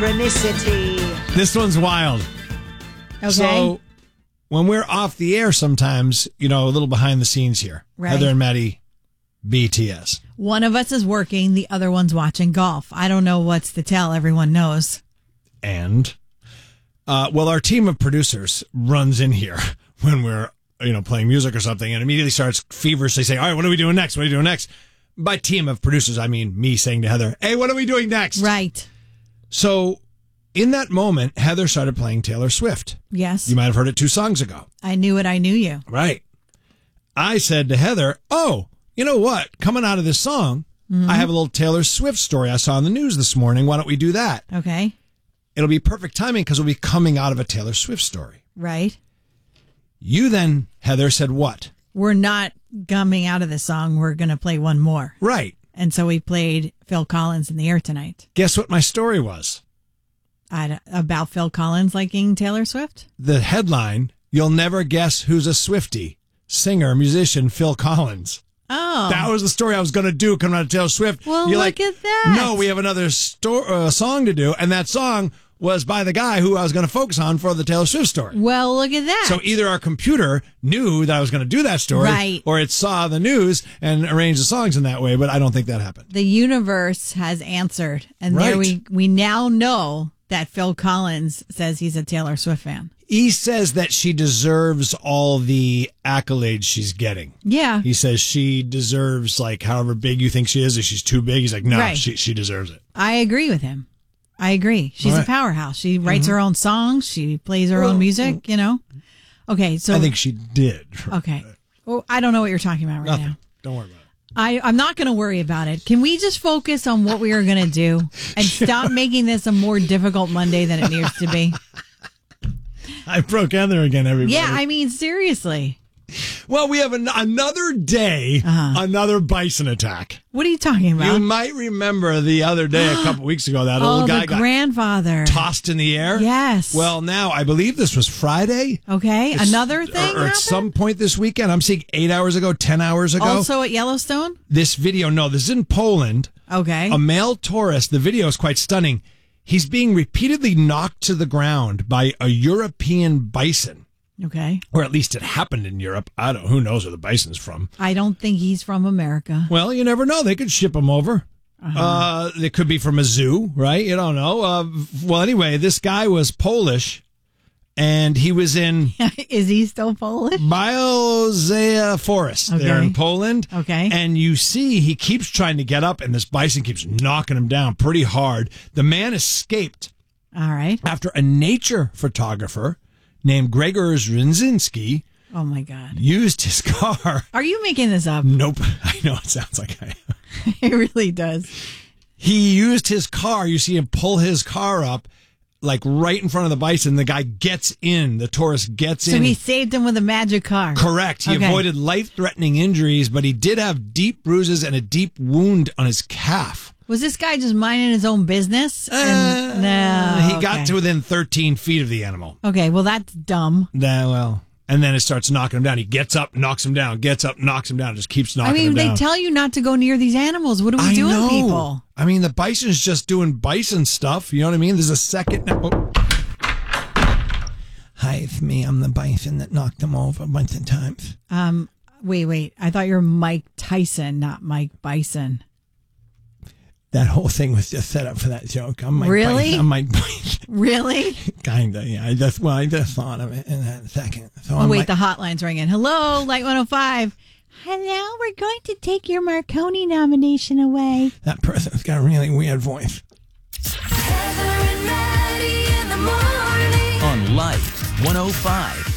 Synchronicity. This one's wild. Okay. So when we're off the air sometimes, a little behind the scenes here. Right. Heather and Maddie, BTS. One of us is working, the other one's watching golf. I don't know what's the tell. Everyone knows. And, our team of producers runs in here when we're, playing music or something and immediately starts feverishly saying, all right, what are we doing next? What are you doing next? By team of producers, I mean me saying to Heather, hey, what are we doing next? Right. So in that moment, Heather started playing Taylor Swift. Yes. You might have heard it 2 songs ago. I knew it. I knew you. Right. I said to Heather, oh, you know what? Coming out of this song, I have a little Taylor Swift story I saw in the news this morning. Why don't we do that? Okay. It'll be perfect timing because we'll be coming out of a Taylor Swift story. Right. You then, Heather, said what? We're not coming out of the song. We're going to play one more. Right. And so we played Phil Collins in the air tonight. Guess what my story was? About Phil Collins liking Taylor Swift? The headline, you'll never guess who's a Swiftie. Singer, musician, Phil Collins. Oh. That was the story I was going to do coming out of Taylor Swift. Well, You're look at that. No, we have another song to do. And that song was by the guy who I was going to focus on for the Taylor Swift story. Well, look at that. So either our computer knew that I was going to do that story, right, or it saw the news and arranged the songs in that way, but I don't think that happened. The universe has answered, and there we now know that Phil Collins says he's a Taylor Swift fan. He says that she deserves all the accolades she's getting. Yeah. He says she deserves, however big you think she is. If she's too big, he's like, no, right, she deserves it. I agree with him. I agree. She's a powerhouse. She writes her own songs. She plays her own music, Okay, so... I think she did. Okay. Well, I don't know what you're talking about right now. Don't worry about it. I'm not going to worry about it. Can we just focus on what we are going to do and stop making this a more difficult Monday than it needs to be? I broke Heather again, everybody. Yeah, I mean, seriously. Well, we have another day, another bison attack. What are you talking about? You might remember the other day, a couple weeks ago, that old guy got grandfather tossed in the air. Yes. Well, now I believe this was Friday. Okay, another thing or at some point this weekend. I'm seeing 8 hours ago, 10 hours ago. Also at Yellowstone? This video, no, this is in Poland. Okay. A male tourist, the video is quite stunning. He's being repeatedly knocked to the ground by a European bison. Okay. Or at least it happened in Europe. Who knows where the bison's from. I don't think he's from America. Well, you never know. They could ship him over. They could be from a zoo, right? You don't know. Well, anyway, this guy was Polish, and he was in... Is he still Polish? Białowieża Forest there in Poland. Okay. And you see he keeps trying to get up, and this bison keeps knocking him down pretty hard. The man escaped. All right. After a nature photographer named Gregor Zrinzinski, oh my God, used his car. Are you making this up? Nope. I know it sounds like I am. It really does. He used his car. You see him pull his car up, right in front of the bison. The guy gets in. The tourist gets in. So he saved him with a magic car. Correct. He avoided life-threatening injuries, but he did have deep bruises and a deep wound on his calf. Was this guy just minding his own business? He No. got to within 13 feet of the animal. Okay, well, that's dumb. And then it starts knocking him down. He gets up, knocks him down, gets up, knocks him down, just keeps knocking him down. They tell you not to go near these animals. What are we doing, people? I mean, the bison's just doing bison stuff. You know what I mean? There's a second. Hi, it's me. I'm the bison that knocked him over a bunch of times. Wait. I thought you were Mike Tyson, not Mike Bison. That whole thing was just set up for that joke. I'm Mike really? Bison. I'm Mike Bison. Really? Kinda, yeah. I just thought of it in that second. So the hotline's ringing. Hello, Light 105. Hello, we're going to take your Marconi nomination away. That person's got a really weird voice. Heather and Maddie in the morning. On Light 105.